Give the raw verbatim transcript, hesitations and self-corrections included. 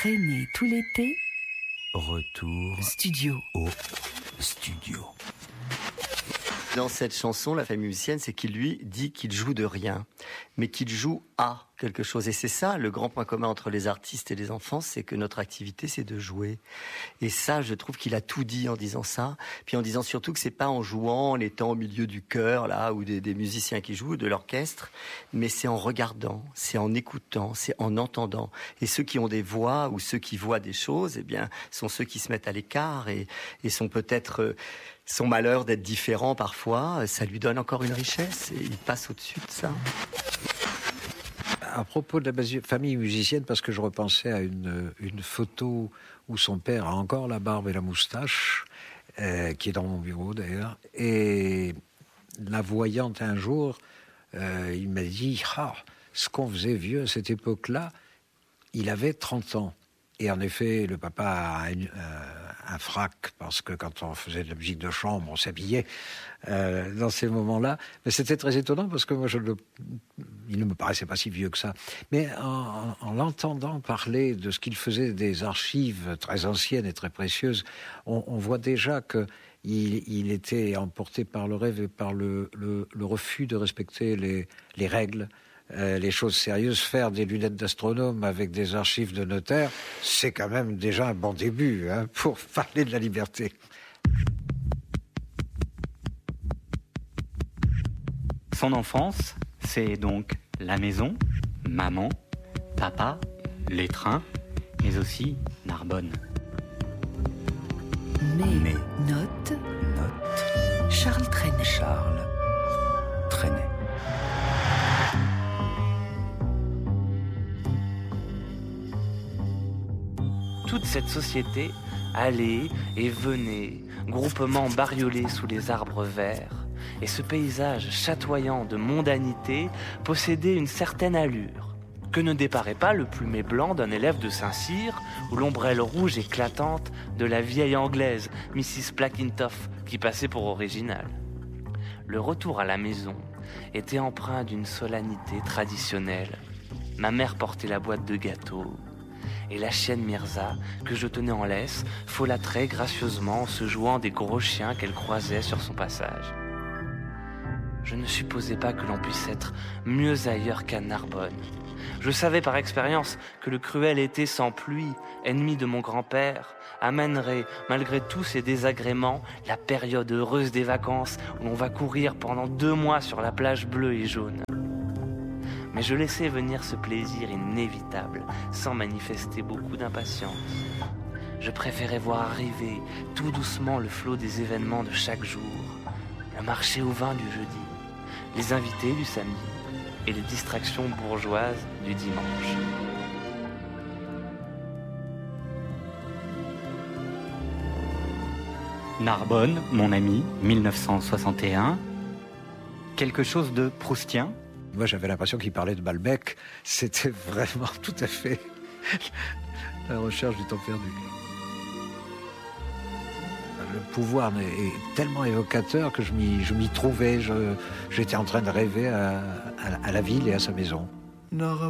Traîner tout l'été. Retour Studio. au studio. Dans cette chanson, la famille musicienne, c'est qu'il lui dit qu'il joue de rien, mais qu'il joue à quelque chose. Et c'est ça, le grand point commun entre les artistes et les enfants, c'est que notre activité, c'est de jouer. Et ça, je trouve qu'il a tout dit en disant ça. Puis en disant surtout que c'est pas en jouant, en étant au milieu du chœur, là, ou des, des musiciens qui jouent, de l'orchestre, mais c'est en regardant, c'est en écoutant, c'est en entendant. Et ceux qui ont des voix, ou ceux qui voient des choses, eh bien, sont ceux qui se mettent à l'écart et, et sont peut-être... Euh, son malheur d'être différent parfois, ça lui donne encore une richesse et il passe au-dessus de ça. À propos de la famille musicienne, parce que je repensais à une, une photo où son père a encore la barbe et la moustache, euh, qui est dans mon bureau d'ailleurs, et la voyant un jour, euh, il m'a dit « Ah, ce qu'on faisait vieux à cette époque-là, il avait trente ans ». Et en effet, le papa a une, euh, un frac, parce que quand on faisait de la musique de chambre, on s'habillait euh, dans ces moments-là. Mais c'était très étonnant, parce que moi, je le, il ne me paraissait pas si vieux que ça. Mais en, en l'entendant parler de ce qu'il faisait des archives très anciennes et très précieuses, on, on voit déjà que il, il était emporté par le rêve et par le, le, le refus de respecter les, les règles. Euh, les choses sérieuses, faire des lunettes d'astronome avec des archives de notaire, c'est quand même déjà un bon début hein, pour parler de la liberté. Son enfance, c'est donc la maison, maman, papa, les trains, mais aussi Narbonne. Mais, Mais note, note Charles Trenet. Charles Trenet. Toute cette société allait et venait, groupement bariolés sous les arbres verts, et ce paysage chatoyant de mondanité possédait une certaine allure, que ne déparait pas le plumet blanc d'un élève de Saint-Cyr ou l'ombrelle rouge éclatante de la vieille anglaise, missus Plackintoff, qui passait pour originale. Le retour à la maison était empreint d'une solennité traditionnelle. Ma mère portait la boîte de gâteaux, et la chienne Mirza, que je tenais en laisse, folâtrait gracieusement en se jouant des gros chiens qu'elle croisait sur son passage. Je ne supposais pas que l'on puisse être mieux ailleurs qu'à Narbonne. Je savais par expérience que le cruel été sans pluie, ennemi de mon grand-père, amènerait, malgré tous ces désagréments, la période heureuse des vacances où l'on va courir pendant deux mois sur la plage bleue et jaune. Mais je laissais venir ce plaisir inévitable, sans manifester beaucoup d'impatience. Je préférais voir arriver tout doucement le flot des événements de chaque jour, le marché au vin du jeudi, les invités du samedi et les distractions bourgeoises du dimanche. Narbonne, mon ami, mille neuf cent soixante et un. Quelque chose de proustien. Moi, j'avais l'impression qu'il parlait de Balbec. C'était vraiment tout à fait la recherche du temps perdu. Le pouvoir est tellement évocateur que je m'y, je m'y trouvais. Je, j'étais en train de rêver à, à, à la ville et à sa maison. Narbonne.